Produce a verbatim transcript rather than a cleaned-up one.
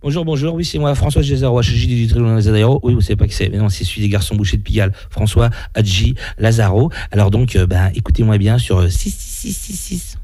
Bonjour, bonjour, oui, c'est moi, François Gézaro, H J du Tribunal Lazaro. Oui, vous savez pas qui c'est, mais non, c'est celui des garçons bouchés de Pigalle, François Hadji Lazaro. Alors donc, euh, ben, écoutez-moi bien sur euh, six six six six six.